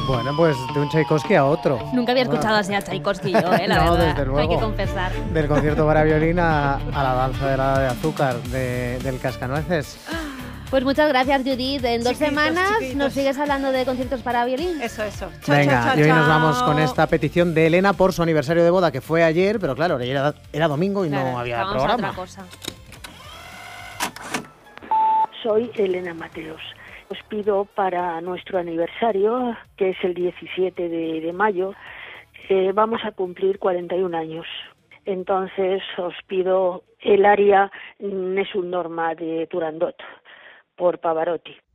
Bueno, pues de un Tchaikovsky a otro. Nunca había escuchado así a Tchaikovsky yo, la No, verdad. desde luego. Hay que confesar. Del concierto para violín a la danza de la de azúcar, del cascanueces. Pues muchas gracias, Judith. En 2 Chiquitos, semanas chiquitos. nos sigues hablando de conciertos para violín. Eso. Chao, Venga, chao, y hoy nos chao. vamos con esta petición de Elena por su aniversario de boda, que fue ayer, pero claro, era domingo y Claro, no había vamos a programa. otra cosa. Soy Elena Mateos. Os pido para nuestro aniversario, que es el 17 de mayo, vamos a cumplir 41 años. Entonces os pido el aria Nessun Dorma de Turandot por Pavarotti.